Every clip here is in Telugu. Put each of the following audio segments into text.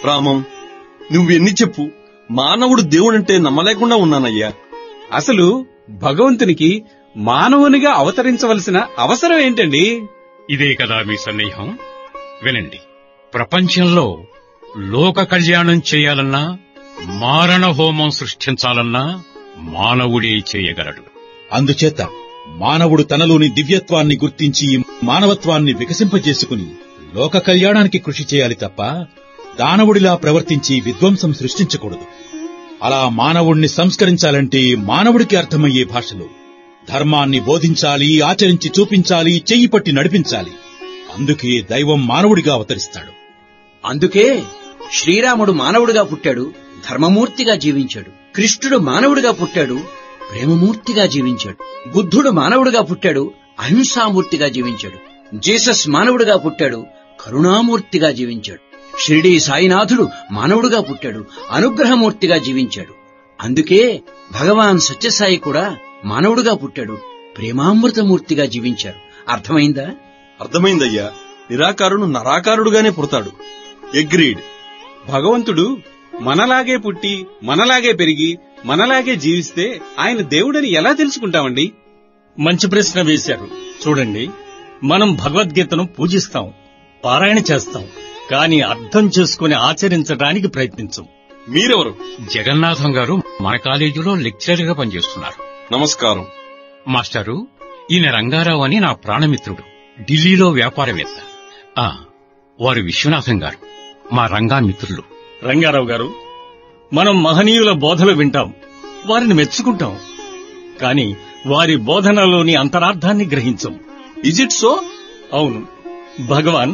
రామం, నువ్వెన్ని చెప్పు, మానవుడు దేవుడంటే నమ్మలేకుండా ఉన్నానయ్యా. అసలు భగవంతునికి మానవునిగా అవతరించవలసిన అవసరం ఏంటండి? ఇదే కదా మీ సందేహం? వినండి. ప్రపంచంలో లోక కళ్యాణం చేయాలన్నా, మారణ హోమం సృష్టించాలన్నా మానవుడే చేయగలడు. అందుచేత మానవుడు తనలోని దివ్యత్వాన్ని గుర్తించి మానవత్వాన్ని వికసింపజేసుకుని లోక కళ్యాణానికి కృషి చేయాలి తప్ప దానవుడిలా ప్రవర్తించి విధ్వంసం సృష్టించకూడదు. అలా మానవుణ్ణి సంస్కరించాలంటే మానవుడికి అర్థమయ్యే భాషలో ధర్మాన్ని బోధించాలి, ఆచరించి చూపించాలి, చెయ్యి పట్టి నడిపించాలి. అందుకే దైవం మానవుడిగా అవతరిస్తాడు. అందుకే శ్రీరాముడు మానవుడిగా పుట్టాడు, ధర్మమూర్తిగా జీవించాడు. కృష్ణుడు మానవుడిగా పుట్టాడు, ప్రేమమూర్తిగా జీవించాడు. బుద్ధుడు మానవుడిగా పుట్టాడు, అహింసామూర్తిగా జీవించాడు. జీసస్ మానవుడిగా పుట్టాడు, కరుణామూర్తిగా జీవించాడు. షిరిడీ సాయినాథుడు మానవుడిగా పుట్టాడు, అనుగ్రహమూర్తిగా జీవించాడు. అందుకే భగవాన్ సత్యసాయి కూడా మానవుడిగా పుట్టాడు, ప్రేమామృతమూర్తిగా జీవించారు. అర్థమైందా? అర్థమైందయ్యా. నిరాకారుడు నరాకారుడుగానే పుడతాడు. అగ్రీడ్. భగవంతుడు మనలాగే పుట్టి, మనలాగే పెరిగి, మనలాగే జీవిస్తే ఆయన దేవుడని ఎలా తెలుసుకుంటామండి? మంచి ప్రశ్న వేశారు. చూడండి, మనం భగవద్గీతను పూజిస్తాం, పారాయణ చేస్తాం, కానీ అర్థం చేసుకుని ఆచరించడానికి ప్రయత్నించం. మీరెవరు? జగన్నాథం గారు మన కాలేజీలో లెక్చరర్ గా పనిచేస్తున్నారు. నమస్కారం. మాస్టారు, ఈయన రంగారావు అని నా ప్రాణమిత్రుడు, ఢిల్లీలో వ్యాపారవేత్త. వారు విశ్వనాథం గారు, మా రంగా మిత్రులు. రంగారావు గారు, మనం మహనీయుల బోధలు వింటాం, వారిని మెచ్చుకుంటాం, కాని వారి బోధనలోని అంతరార్థాన్ని గ్రహించం. Is it so? అవును. భగవాన్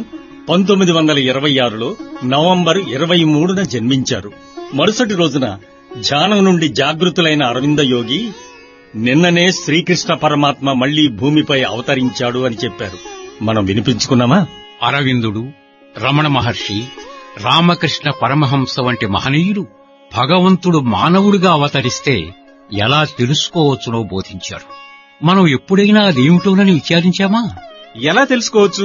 1926లో నవంబర్ 23న జన్మించారు. మరుసటి రోజున ధ్యానం నుండి జాగృతులైన అరవింద యోగి నిన్ననే శ్రీకృష్ణ పరమాత్మ మళ్లీ భూమిపై అవతరించాడు అని చెప్పారు. మనం వినిపించుకున్నామా? అరవిందుడు, రమణ మహర్షి, రామకృష్ణ పరమహంస వంటి మహనీయులు భగవంతుడు మానవుడిగా అవతరిస్తే ఎలా తెలుసుకోవచ్చునో బోధించారు. మనం ఎప్పుడైనా అదేమిటోనని విచారించామా? ఎలా తెలుసుకోవచ్చు?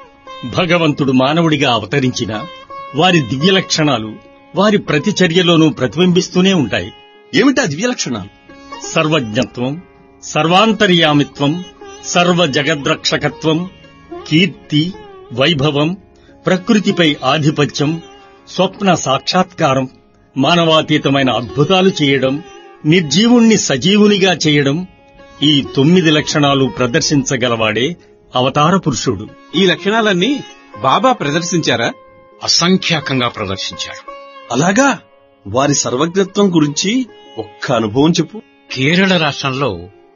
భగవంతుడు మానవుడిగా అవతరించిన వారి దివ్య లక్షణాలు వారి ప్రతి చర్యలోనూ ప్రతిబింబిస్తూనే ఉంటాయి. ఏమిటా దివ్య లక్షణాలు? సర్వజ్ఞత్వం, సర్వాంతర్యామిత్వం, సర్వ జగద్రక్షకత్వం, కీర్తి, వైభవం, ప్రకృతిపై ఆధిపత్యం, స్వప్న సాక్షాత్కారం, మానవాతీతమైన అద్భుతాలు చేయడం, నిర్జీవుణ్ణి సజీవునిగా చేయడం, ఈ 9 లక్షణాలు ప్రదర్శించగలవాడే అవతార పురుషుడు. ఈ లక్షణాలన్నీ బాబా ప్రదర్శించారా? అసంఖ్యాకంగా ప్రదర్శించారు. అలాగా? వారి సర్వజ్ఞత్వం గురించి ఒక్క అనుభవం చెప్పు. కేరళ రాష్ట్రంలో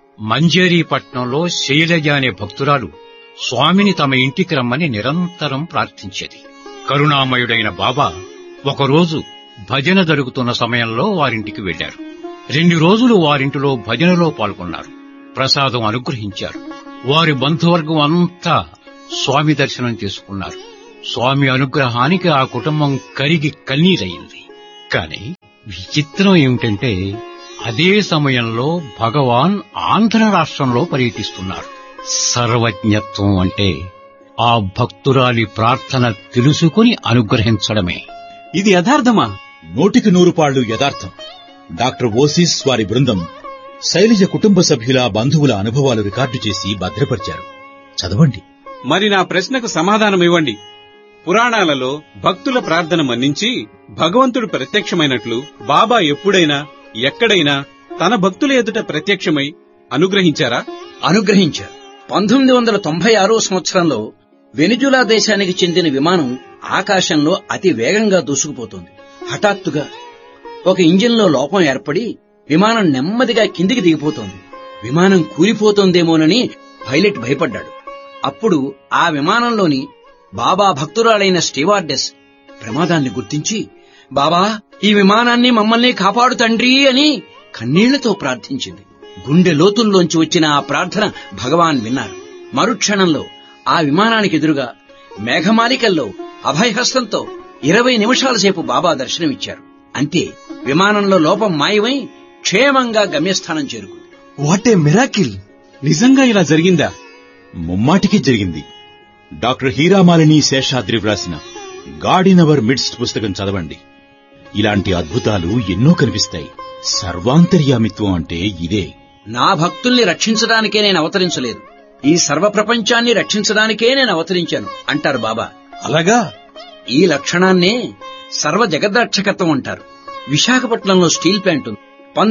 మంజేరీపట్నంలో శైలజ అనే భక్తురాలు స్వామిని తమ ఇంటికి రమ్మని నిరంతరం ప్రార్థించేది. కరుణామయుడైన బాబా ఒకరోజు భజన జరుగుతున్న సమయంలో వారింటికి వెళ్లారు. 2 రోజులు వారింటిలో భజనలో పాల్గొన్నారు. ప్రసాదం అనుగ్రహించారు. వారి బంధువర్గం అంతా స్వామి దర్శనం చేసుకున్నారు. స్వామి అనుగ్రహానికి ఆ కుటుంబం కరిగి కన్నీరయింది. కాని విచిత్రం ఏమిటంటే అదే సమయంలో భగవాన్ ఆంధ్ర రాష్ట్రంలో పర్యటిస్తున్నారు. సర్వజ్ఞత్వం అంటే ఆ భక్తురాలి ప్రార్థన తెలుసుకుని అనుగ్రహించడమే. ఇది యథార్థమా? 100కి 100 యథార్థం. డాక్టర్ ఓసిస్ వారి బృందం శైలజ కుటుంబ సభ్యుల బంధువుల అనుభవాలు రికార్డు చేసి భద్రపరిచారు. చదవండి. మరి నా ప్రశ్నకు సమాధానం ఇవ్వండి. పురాణాలలో భక్తుల ప్రార్థన మన్నించి భగవంతుడు ప్రత్యక్షమైనట్లు బాబా ఎప్పుడైనా ఎక్కడైనా తన భక్తుల ఎదుట ప్రత్యక్షమై అనుగ్రహించారా? అనుగ్రహించారు. 1996 సంవత్సరంలో వెనిజులా దేశానికి చెందిన విమానం ఆకాశంలో అతి వేగంగా దూసుకుపోతోంది. హఠాత్తుగా ఒక ఇంజిన్లో లోపం ఏర్పడి విమానం నెమ్మదిగా కిందికి దిగిపోతోంది. విమానం కూలిపోతోందేమోనని పైలట్ భయపడ్డాడు. అప్పుడు ఆ విమానంలోని బాబా భక్తురాలైన స్టీవార్డెస్ ప్రమాదాన్ని గుర్తించి, బాబా, ఈ విమానాన్ని మమ్మల్ని కాపాడు తండ్రి అని కన్నీళ్లతో ప్రార్థించింది. గుండె లోతుల్లోంచి వచ్చిన ఆ ప్రార్థన భగవాన్ విన్నారు. మరుక్షణంలో ఆ విమానానికి ఎదురుగా మేఘమాలికల్లో అభయహస్తంతో 20 నిమిషాల సేపు బాబా దర్శనమిచ్చారు. అంతే, విమానంలో లోపం మాయమై క్షేమంగా గమ్యస్థానం చేరుకుంది. What a miracle! నిజంగా ఇలా జరిగిందా? ముమ్మాటికి జరిగింది. డాక్టర్ హీరామాలిని శేషాద్రి వ్రాసిన గాడ్ ఇన్ అవర్ మిడ్స్ట్ పుస్తకం చదవండి. ఇలాంటి అద్భుతాలు ఎన్నో కనిపిస్తాయి. సర్వాంతర్యామిత్వం అంటే ఇదే. నా భక్తుల్ని రక్షించడానికే నేను అవతరించలేదు, ఈ సర్వప్రపంచాన్ని రక్షించడానికే నేను అవతరించాను అంటారు బాబా. అలాగా? ఈ లక్షణాన్నే సర్వ జగద్రక్షకత్వం అంటారు. విశాఖపట్నంలో స్టీల్ ప్లాంట్ ఉంది.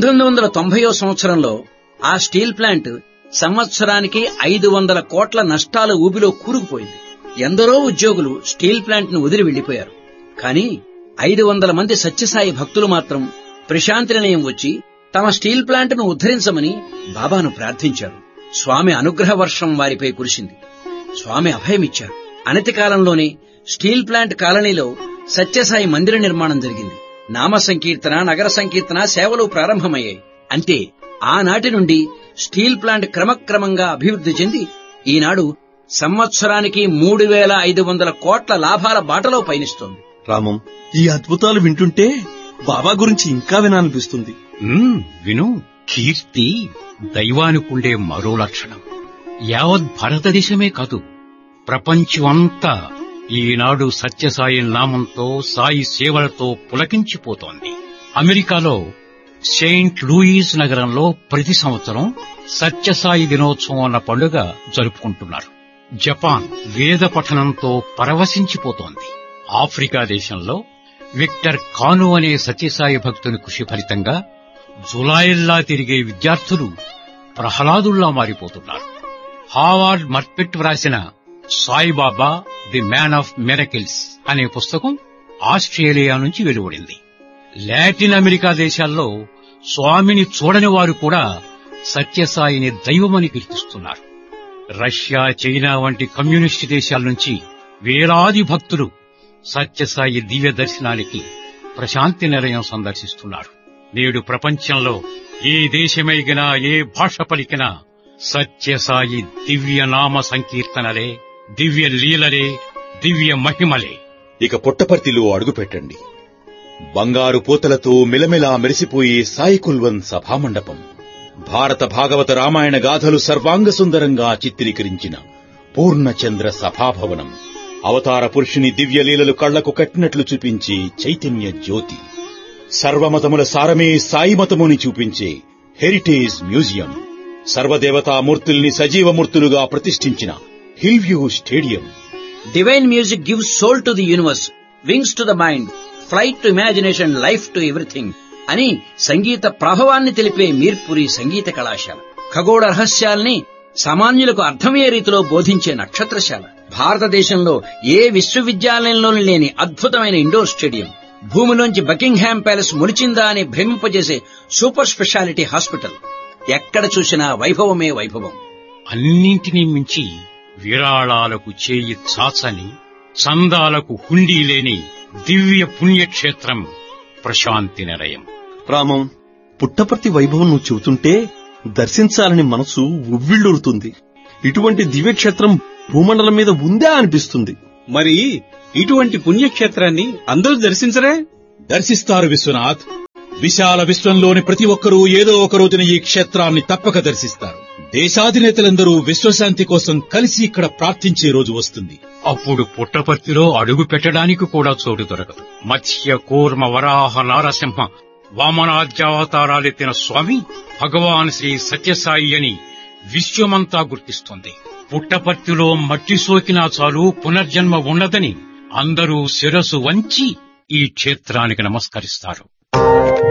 1990వ సంవత్సరంలో ఆ స్టీల్ ప్లాంట్ సంవత్సరానికి 500 కోట్ల నష్టాల ఊబిలో కూరుకుపోయింది. ఎందరో ఉద్యోగులు స్టీల్ ప్లాంట్ ను వదిలి వెళ్లిపోయారు. కానీ 500 మంది సత్యసాయి భక్తులు మాత్రం ప్రశాంతి నిలయం వచ్చి తమ స్టీల్ ప్లాంట్ ను ఉద్ధరించమని బాబాను ప్రార్థించారు. స్వామి అనుగ్రహ వర్షం వారిపై కురిసింది. స్వామి అభయమిచ్చారు. అనతి కాలంలోనే స్టీల్ ప్లాంట్ కాలనీలో సత్యసాయి మందిర నిర్మాణం జరిగింది. నామ సంకీర్తన, నగర సంకీర్తన సేవలు ప్రారంభమయ్యాయి. అంటే ఆనాటి నుండి స్టీల్ ప్లాంట్ క్రమక్రమంగా అభివృద్ధి చెంది ఈనాడు సంవత్సరానికి 3500 కోట్ల లాభాల బాటలో పయనిస్తోంది. రామం, ఈ అద్భుతాలు వింటుంటే బాబా గురించి ఇంకా వినాలనిపిస్తుంది. విను. కీర్తి దైవానికుండే మరో లక్షణం. యావత్ భారతదేశమే కాదు, ప్రపంచమంతా ఈనాడు సత్యసాయి నామంతో, సాయి సేవలతో పులకించిపోతోంది. అమెరికాలో సెయింట్ లూయిస్ నగరంలో ప్రతి సంవత్సరం సత్యసాయి దినోత్సవం అన్న పండుగ జరుపుకుంటున్నారు. జపాన్ వేద పఠనంతో పరవశించిపోతోంది. ఆఫ్రికా దేశంలో విక్టర్ కాను అనే సత్యసాయి భక్తుని కృషి ఫలితంగా జులాయిల్లా తిరిగే విద్యార్థులు ప్రహ్లాదుల్లా మారిపోతున్నారు. హావార్డ్ మర్పెట్ వ్రాసిన Saibaba the man of miracles అనే పుస్తకం ఆస్ట్రేలియా నుంచి వెలువడింది. లాటిన్ అమెరికా దేశాల్లో స్వామిని చూడని వారు కూడా సత్యసాయిని దైవమని కీర్తిస్తున్నారు. రష్యా, చైనా వంటి కమ్యూనిస్టు దేశాల నుంచి వేలాది భక్తులు సత్యసాయి దివ్య దర్శనానికి ప్రశాంతి నిలయం సందర్శిస్తున్నారు. నేడు ప్రపంచంలో ఏ దేశమైగినా, ఏ భాష పలికినా సత్యసాయి దివ్య నామ సంకీర్తనలే, దివ్య లీలలే, దివ్య మహిమలే. ఇక పుట్టపర్తిలో అడుగుపెట్టండి. బంగారు పూతలతో మిలమిలా మెరిసిపోయే సాయి కుల్వన్ సభామండపం, భారత భాగవత రామాయణ గాథలు సర్వాంగ సుందరంగా చిత్రీకరించిన పూర్ణచంద్ర సభాభవనం, అవతార పురుషుని దివ్యలీలలు కళ్లకు కట్టినట్లు చూపించే చైతన్య జ్యోతి, సర్వమతముల సారమే సాయి మతముని చూపించే హెరిటేజ్ మ్యూజియం, సర్వదేవతామూర్తుల్ని సజీవమూర్తులుగా ప్రతిష్ఠించిన hill view stadium. Divine music gives soul to the universe, wings to the mind, flight to imagination, life to everything అని సంగీత ప్రభావాన్ని తెలిపే మీర్పురి సంగీత కళాశాల, ఖగోళ రహస్యాల్ని సామాన్యులకు అర్థమయ్యే రీతిలో బోధించే నక్షత్రశాల, భారతదేశంలో ఏ విశ్వవిద్యాలయంలోనూ లేని అద్భుతమైన ఇండోర్ స్టేడియం, భూమిలోంచి బకింగ్హామ్ ప్యాలెస్ మొలిచిందా అని భ్రమింపజేసే సూపర్ స్పెషాలిటీ హాస్పిటల్. ఎక్కడ చూసినా వైభవమే వైభవం. అన్నింటినీ మించి విరాళాలకు చేయి చాచని, చందాలకు హుండీ లేని దివ్య పుణ్యక్షేత్రం ప్రశాంతి నిలయం. రామం, పుట్టపర్తి వైభవం నువ్వు చెబుతుంటే దర్శించాలని మనసు ఉవ్విళ్లూరుతుంది. ఇటువంటి దివ్యక్షేత్రం భూమండలం మీద ఉందా అనిపిస్తుంది. మరి ఇటువంటి పుణ్యక్షేత్రాన్ని అందరూ దర్శించరే? దర్శిస్తారు విశ్వనాథ్. విశాల విశ్వంలోని ప్రతి ఒక్కరూ ఏదో ఒక రోజున ఈ క్షేత్రాన్ని తప్పక దర్శిస్తారు. దేశాధినేతలందరూ విశ్వశాంతి కోసం కలిసి ఇక్కడ ప్రార్థించే రోజు వస్తుంది. అప్పుడు పుట్టపర్తిలో అడుగు పెట్టడానికి కూడా చోటు దొరకదు. మత్స్య, కూర్మ, వరాహ, నారసింహ, వామనాద్యావతారాలెత్తిన స్వామి భగవాన్ శ్రీ సత్యసాయి అని విశ్వమంతా గుర్తిస్తోంది. పుట్టపర్తిలో మట్టి సోకినా చాలు పునర్జన్మ ఉండదని అందరూ శిరసు వంచి ఈ క్షేత్రానికి నమస్కరిస్తారు.